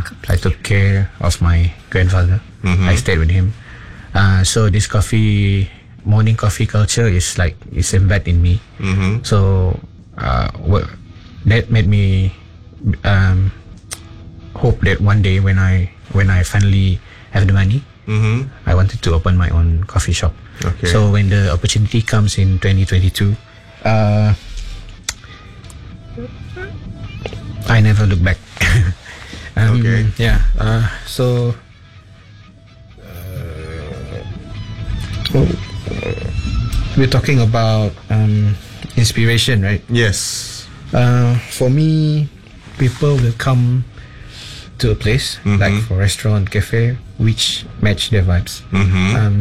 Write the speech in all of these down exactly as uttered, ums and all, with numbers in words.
I took care of my grandfather. Mhm. I stayed with him. Uh, so this coffee, morning coffee culture is like is embedded in me. Mhm. So uh, wha- that made me um, hope that one day when I when I finally have the money, Mhm. I wanted to open my own coffee shop. Okay. So when the opportunity comes in twenty twenty-two, uh, I never look back. um, Okay. Yeah. Uh, so. Uh, we're talking about um, inspiration, right? Yes. Uh, for me, people will come to a place Mhm. like for restaurant, cafe, which match their vibes. Mhm. Um,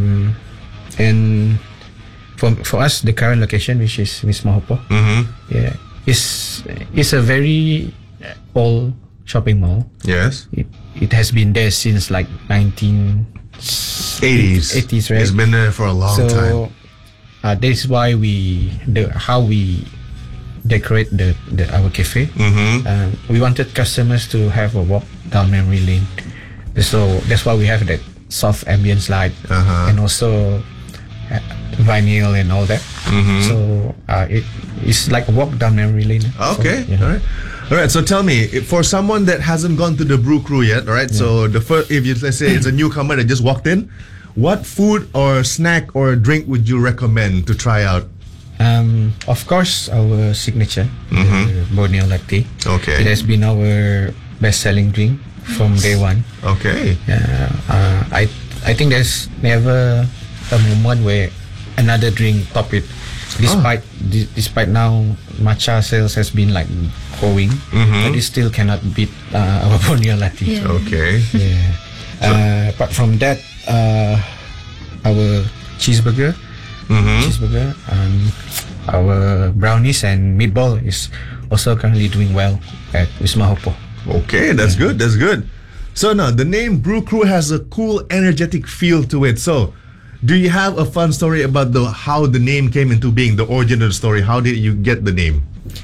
and for for us, the current location, which is Miss Mahopo, Mhm. yeah, is is a very old shopping mall. Yes. It it has been there since like nineteen eighties. eighties, right? It's been there for a long so, time. Uh, this is why we the how we decorate the, the our cafe. Mhm. Um, we wanted customers to have a walk down memory lane, so that's why we have that soft ambience light Uh-huh. and also uh, vinyl and all that. Mhm. So uh, it it's like a walk down memory lane. Okay. So, yeah. All right. All right. So tell me, if- for someone that hasn't gone to the Brew Crew yet, all right. So the first, if you let's say it's a newcomer that just walked in, what food or snack or drink would you recommend to try out? Um, of course, our signature, Mhm. the Borneo latte. Okay. It has been our best-selling drink from day one. Okay. Yeah, uh, I I think there's never a moment where another drink top it. Despite di- despite now matcha sales has been like growing, Mhm. but it still cannot beat uh, our Borneo latte. Yeah. Okay. Yeah. Uh, apart from that, uh, our cheeseburger, Mhm. cheeseburger, um, our brownies and meatball is also currently doing well at Wisma Hopo. Okay, that's good. That's good. So now the name Brew Crew has a cool, energetic feel to it. So, do you have a fun story about the how the name came into being? The origin of the story. How did you get the name?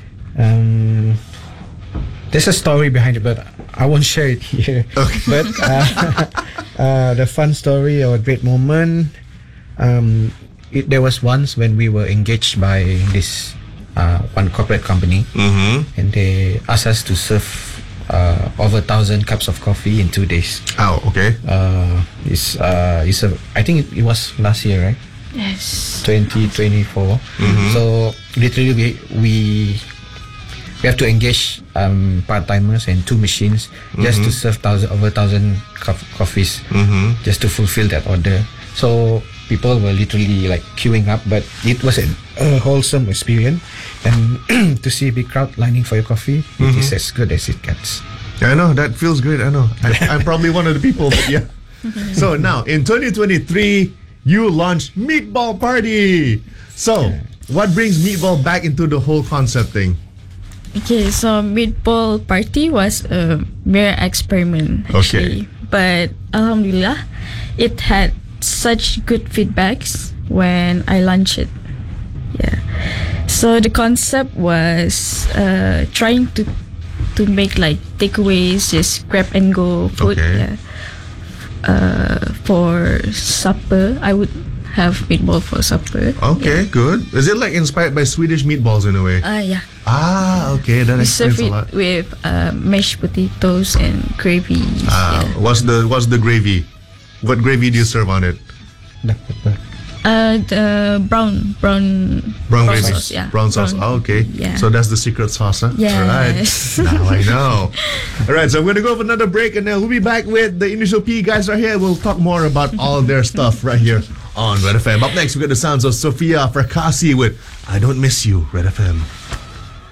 Um, there's a story behind it, but I won't share it here. Okay. But uh, uh, the fun story or great moment, um, it, there was once when we were engaged by this uh, one corporate company, Mm-hmm. and they asked us to serve uh, over a thousand cups of coffee in two days. Oh, okay. Uh, it's uh, it's a I think it, it was last year, right? Yes. twenty twenty-four. So literally we we we have to engage um, part timers and two machines just to serve thousand over thousand co- coffees, Mm-hmm. just to fulfill that order. So people were literally like queuing up, but it was an, a wholesome experience. And to see a big crowd lining for your coffee, it is as good as it gets. I know that feels great. I know. I, I'm probably one of the people, but yeah. So now in twenty twenty-three, you launched Meatball Party. So what brings Meatball back into the whole concept thing? Okay, so Meatball Party was a mere experiment actually. But Alhamdulillah, it had such good feedbacks when I launched it. Yeah. So the concept was uh, trying to to make like takeaways, just grab and go food. Okay. Yeah. Uh, for supper, I would have meatball for supper. Okay, good. Is it like inspired by Swedish meatballs in a way? Uh, yeah. Ah, okay, that We serve explains a it lot. with uh, mashed potatoes and gravy. Ah, Yeah. what's the what's the gravy? What gravy do you serve on it? Black pepper. Uh, the brown, brown, Brown gravy, sauce. Yeah. brown sauce. Oh, okay. Yeah. So that's the secret sauce, huh? Yes. All right. Now I know. All right. So I'm gonna go for another break, and then we'll be back with the Initial P guys right here. We'll talk more about all their stuff right here on Red F M. Up next, we got the sounds of Sofia Fracassi with "I Don't Miss You." Red F M.